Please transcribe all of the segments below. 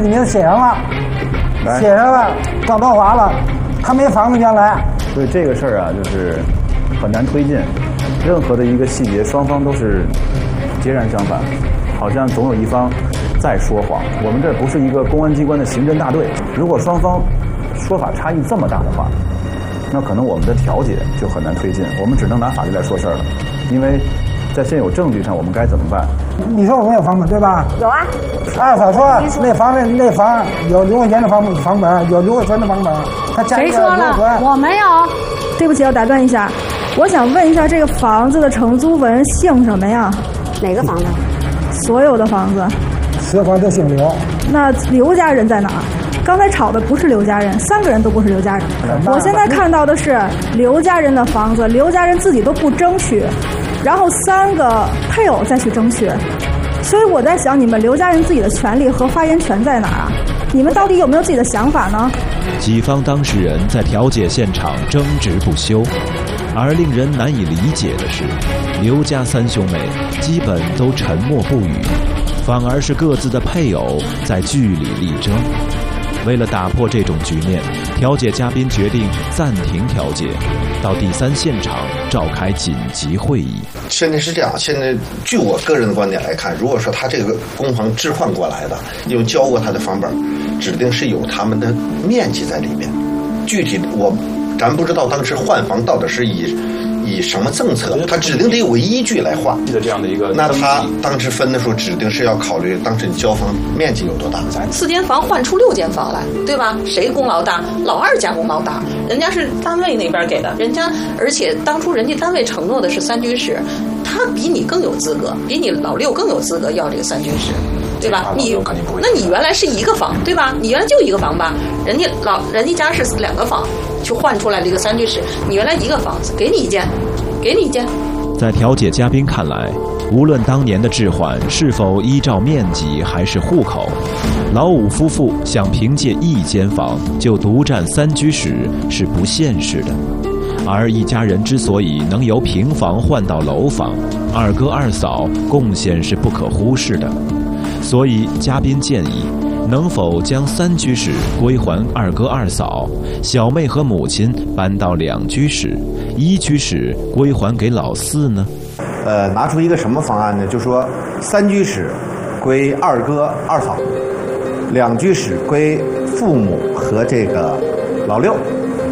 的名字写上了，写上了，赵东华了，他没房子原来。 所以这个事儿啊，就是很难推进，任何的一个细节，双方都是截然相反，好像总有一方在说谎。我们这不是一个公安机关的刑侦大队，如果双方说法差异这么大的话，那可能我们的调解就很难推进，我们只能拿法律来说事儿了，因为在现有证据上，我们该怎么办？ 你说我们有房本对吧？ 有啊。 二嫂说那房有刘慧贤的房本，有刘慧贤的房本，他加一个刘慧贤。 我没有。 对不起，我打断一下，我想问一下，这个房子的承租人姓什么呀？ 哪个房子？ 所有的房子。 所有房子都姓刘。 那刘家人在哪儿？刚才吵的不是刘家人，3个人都不是刘家人。我现在看到的是刘家人的房子，刘家人自己都不争取，然后3个配偶再去争取。所以我在想，你们刘家人自己的权利和发言权在哪儿啊？你们到底有没有自己的想法呢？ 几方当事人在调解现场争执不休，而令人难以理解的是，刘家3兄妹基本都沉默不语，反而是各自的配偶在据理力争。为了打破这种局面，调解嘉宾决定暂停调解，到第3现场召开紧急会议。 现在是这样，现在据我个人的观点来看，如果说他这个公房置换过来的，因为交过他的房本，指定是有他们的面积在里面。具体咱不知道当时换房到底是以什么政策，他指定得有个依据来换。 这样的一个， 那他当时分的时候，指定是要考虑当时你交房面积有多大。 4间房换出6间房来，对吧？谁功劳大？老二家功劳大，人家是单位那边给的，而且当初人家单位承诺的是3居室，他比你更有资格，比你老六更有资格要这个3居室。对吧？那你原来是1个房，对吧？你原来就1个房吧，人家家是2个房，就换出来这个3居室，你原来1个房子，给你一间。 在调解嘉宾看来，无论当年的置换是否依照面积还是户口，老五夫妇想凭借1间房就独占3居室是不现实的。而一家人之所以能由平房换到楼房，二哥二嫂贡献是不可忽视的。所以嘉宾建议，能否将3居室归还二哥二嫂，小妹和母亲搬到2居室，1居室归还给老四呢？ 拿出一个什么方案呢？就说3居室归二哥二嫂，2居室归父母和这个老六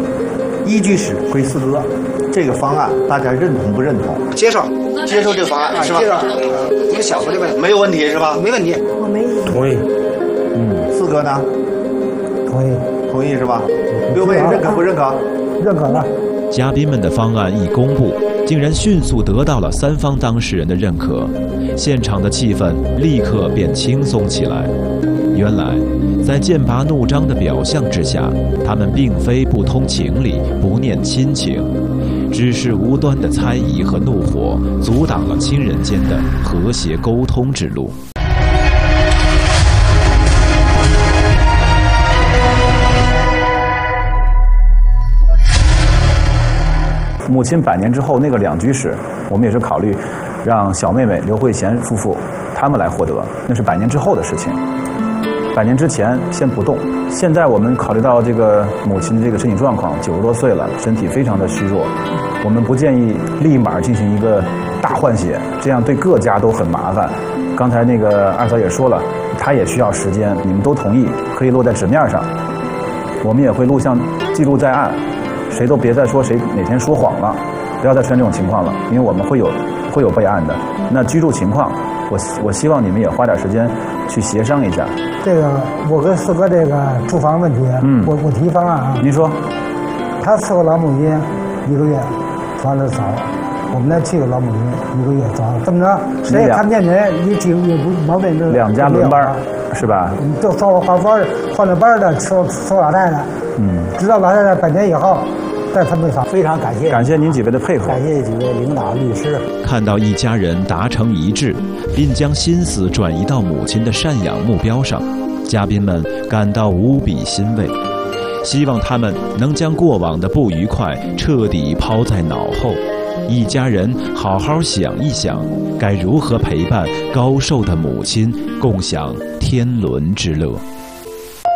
，1居室归4哥。这个方案大家认同不认同？ 接受这个方案是吧？ 你们小子这边没有问题是吧？ 没问题， 我没同意。 4哥呢？同意是吧？6位认可不认可？ 认可了。 嘉宾们的方案一公布，竟然迅速得到了3方当事人的认可，现场的气氛立刻变轻松起来。原来，在剑拔弩张的表象之下，他们并非不通情理、不念亲情，只是无端的猜疑和怒火阻挡了亲人间的和谐沟通之路。 母亲100年之后那个2居室，我们也是考虑让小妹妹刘慧贤夫妇他们来获得，那是100年之后的事情。100年之前先不动。现在我们考虑到这个母亲这个身体状况，90多岁了，身体非常的虚弱，我们不建议立马进行一个大换血，这样对各家都很麻烦。刚才那个二嫂也说了，她也需要时间，你们都同意可以落在纸面上，我们也会录像记录在案，谁都别再说谁哪天说谎了，不要再出现这种情况了，因为我们会有备案的。那居住情况，我希望你们也花点时间去协商一下。 这个我跟4哥这个住房问题，我提方案啊。 您说， 他4个老母亲1个月房子少，我们那7个老母亲1个月少，这么着谁也看不见谁，你几个月不毛病就 2家轮班是吧？ 就说我换了班的收老太太，直到老太太100年以后再分配房。非常感谢您几位的配合， 感谢几位领导律师。 看到一家人达成一致，并将心思转移到母亲的赡养目标上，嘉宾们感到无比欣慰，希望他们能将过往的不愉快彻底抛在脑后，一家人好好想一想，该如何陪伴高寿的母亲，共享天伦之乐。